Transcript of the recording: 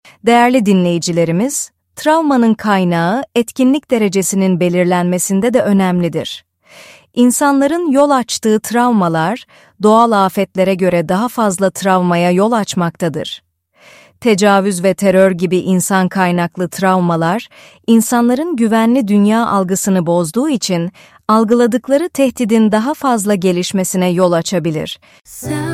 Değerli dinleyicilerimiz, travmanın kaynağı etkinlik derecesinin belirlenmesinde de önemlidir. İnsanların yol açtığı travmalar, doğal afetlere göre daha fazla travmaya yol açmaktadır. Tecavüz ve terör gibi insan kaynaklı travmalar, insanların güvenli dünya algısını bozduğu için algıladıkları tehdidin daha fazla gelişmesine yol açabilir.